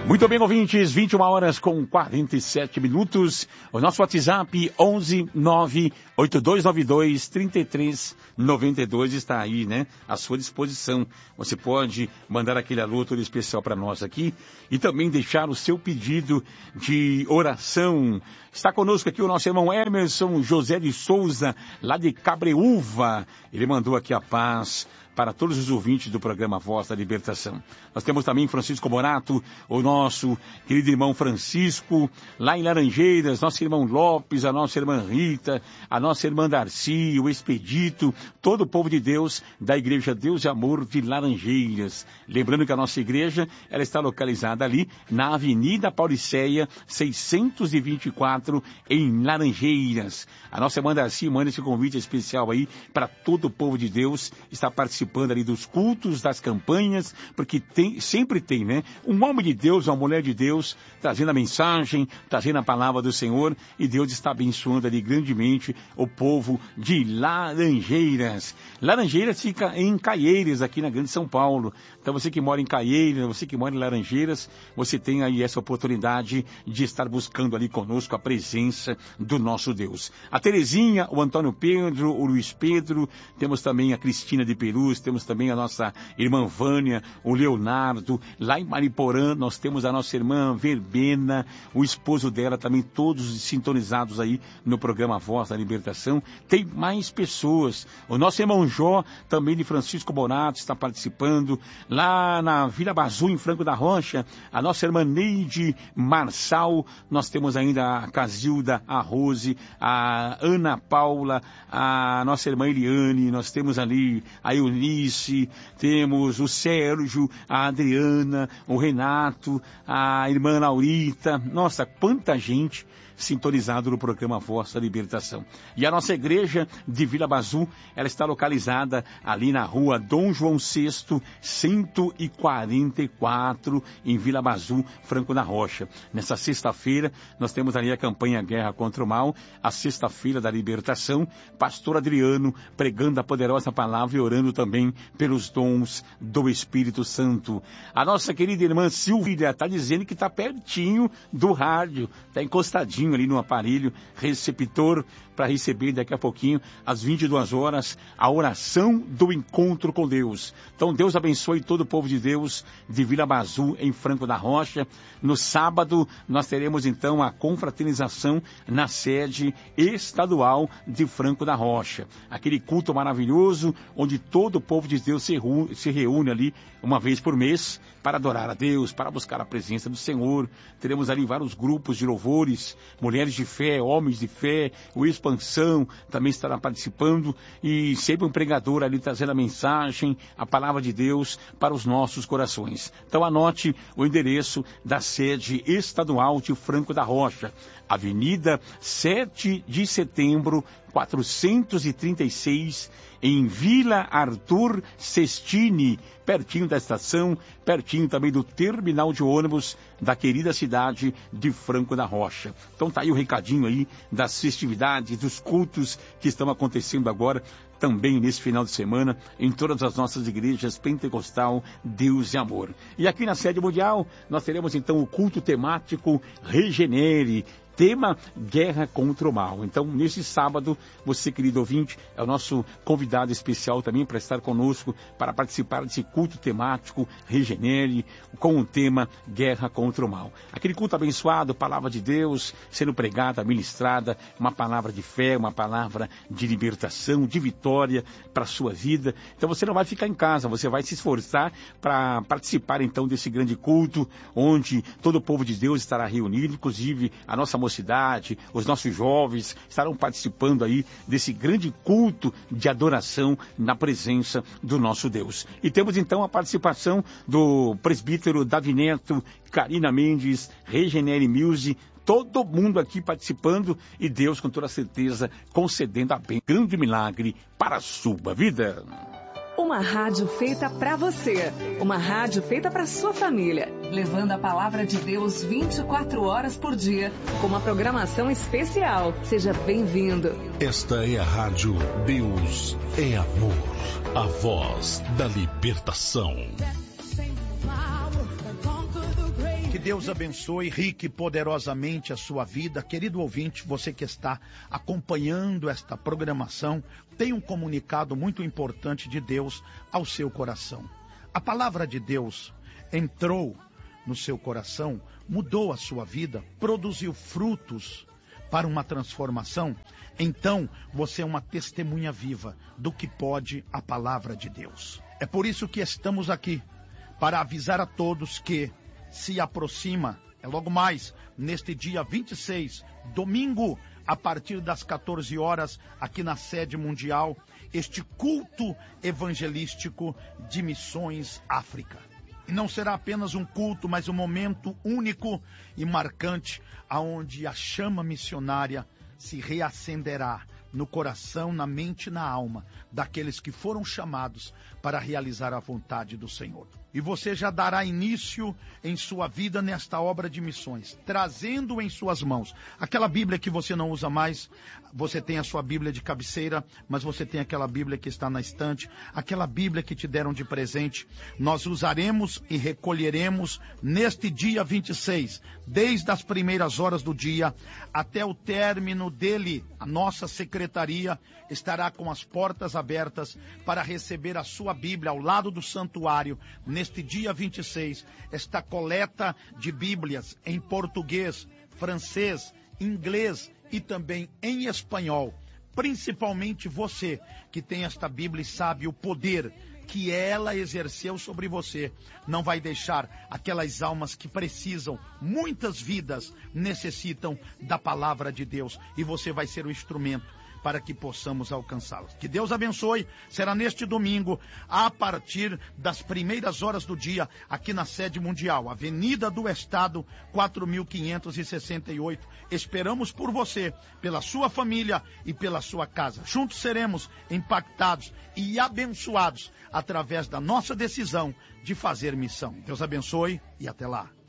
Muito bem, ouvintes, 21 horas com 47 minutos. O nosso WhatsApp 11-98292-3392 está aí, né? À sua disposição. Você pode mandar aquele alô todo especial para nós aqui e também deixar o seu pedido de oração. Está conosco aqui o nosso irmão Emerson José de Souza, lá de Cabreúva. Ele mandou aqui a paz para todos os ouvintes do programa Voz da Libertação. Nós temos também Francisco Morato, o nosso querido irmão Francisco, lá em Laranjeiras, nosso irmão Lopes, a nossa irmã Rita, a nossa irmã Darcy, o Expedito, todo o povo de Deus da Igreja Deus e Amor de Laranjeiras. Lembrando que a nossa igreja, ela está localizada ali na Avenida Pauliceia, 624, em Laranjeiras. A nossa irmã Darcy manda esse convite especial aí para todo o povo de Deus, está participando ali dos cultos, das campanhas, porque sempre tem, né? Um homem de Deus, uma mulher de Deus, trazendo a mensagem, trazendo a palavra do Senhor, e Deus está abençoando ali grandemente o povo de Laranjeiras. Laranjeiras fica em Caieiras, aqui na Grande São Paulo. Então você que mora em Caieiras, você que mora em Laranjeiras, você tem aí essa oportunidade de estar buscando ali conosco a presença do nosso Deus. A Terezinha, o Antônio Pedro, o Luiz Pedro, temos também a Cristina de Perus, temos também a nossa irmã Vânia, o Leonardo, lá em Mariporã nós temos a nossa irmã Verbena, o esposo dela também, todos sintonizados aí no programa Voz da Libertação. Tem mais pessoas, o nosso irmão Jó, também de Francisco Morato, está participando, lá na Vila Bazu, em Franco da Rocha, a nossa irmã Neide Marçal, nós temos ainda a Casilda, a Rose, a Ana Paula, a nossa irmã Eliane, nós temos ali a Eunice, temos o Sérgio, a Adriana, o Renato, a irmã Laurita. Nossa, quanta gente sintonizado no programa Voz da Libertação. E a nossa igreja de Vila Bazu, ela está localizada ali na rua Dom João VI, 144, em Vila Bazu, Franco da Rocha. Nessa sexta-feira, nós temos ali a campanha Guerra contra o Mal, a sexta-feira da Libertação, pastor Adriano pregando a poderosa palavra e orando também pelos dons do Espírito Santo. A nossa querida irmã Silvia está dizendo que está pertinho do rádio, está encostadinho ali no aparelho receptor para receber daqui a pouquinho, às 22 horas, a oração do encontro com Deus. Então Deus abençoe todo o povo de Deus de Vila Bazu, em Franco da Rocha. No sábado nós teremos então a confraternização na sede estadual de Franco da Rocha. Aquele culto maravilhoso onde todo o povo de Deus se reúne ali uma vez por mês para adorar a Deus, para buscar a presença do Senhor. Teremos ali vários grupos de louvores, mulheres de fé, homens de fé, o Expansão também estará participando e sempre um pregador ali trazendo a mensagem, a palavra de Deus para os nossos corações. Então anote o endereço da sede estadual de Franco da Rocha, Avenida 7 de Setembro, 436, em Vila Arthur Sestini, pertinho da estação, pertinho também do terminal de ônibus da querida cidade de Franco da Rocha. Então tá aí o recadinho aí das festividades, dos cultos que estão acontecendo agora, também nesse final de semana, em todas as nossas igrejas pentecostal, Deus e Amor. E aqui na sede mundial, nós teremos então o culto temático Regenere, tema Guerra contra o Mal. Então, nesse sábado, você, querido ouvinte, é o nosso convidado especial também para estar conosco, para participar desse culto temático Regenere, com o tema Guerra contra o Mal. Aquele culto abençoado, palavra de Deus, sendo pregada, ministrada, uma palavra de fé, uma palavra de libertação, de vitória para a sua vida. Então, você não vai ficar em casa, você vai se esforçar para participar, então, desse grande culto, onde todo o povo de Deus estará reunido, inclusive a nossa mocidade, os nossos jovens estarão participando aí desse grande culto de adoração na presença do nosso Deus. E temos então a participação do presbítero Davi Neto, Karina Mendes, Regenere Music, todo mundo aqui participando e Deus com toda certeza concedendo a bem, grande milagre para a sua vida. Uma rádio feita para você, uma rádio feita para sua família, levando a palavra de Deus 24 horas por dia, com uma programação especial. Seja bem-vindo. Esta é a rádio Deus é Amor, a voz da libertação. Que Deus abençoe rique e poderosamente a sua vida. Querido ouvinte, você que está acompanhando esta programação, tem um comunicado muito importante de Deus ao seu coração. A palavra de Deus entrou no seu coração, mudou a sua vida, produziu frutos para uma transformação. Então, você é uma testemunha viva do que pode a palavra de Deus. É por isso que estamos aqui, para avisar a todos que se aproxima, logo mais, neste dia 26, domingo, a partir das 14 horas, aqui na sede mundial, este culto evangelístico de Missões África. E não será apenas um culto, mas um momento único e marcante, aonde a chama missionária se reacenderá no coração, na mente e na alma daqueles que foram chamados para realizar a vontade do Senhor. E você já dará início em sua vida nesta obra de missões, trazendo em suas mãos aquela Bíblia que você não usa mais. Você tem a sua Bíblia de cabeceira, mas você tem aquela Bíblia que está na estante, aquela Bíblia que te deram de presente. Nós usaremos e recolheremos neste dia 26, desde as primeiras horas do dia até o término dele. A nossa secretaria estará com as portas abertas para receber a sua Bíblia ao lado do santuário. Neste dia 26, esta coleta de Bíblias em português, francês, inglês e também em espanhol. Principalmente você que tem esta Bíblia e sabe o poder que ela exerceu sobre você, não vai deixar aquelas almas que precisam, muitas vidas necessitam da palavra de Deus, e você vai ser o instrumento para que possamos alcançá-las. Que Deus abençoe. Será neste domingo, a partir das primeiras horas do dia, aqui na sede mundial, Avenida do Estado, 4568. Esperamos por você, pela sua família e pela sua casa. Juntos seremos impactados e abençoados através da nossa decisão de fazer missão. Deus abençoe e até lá.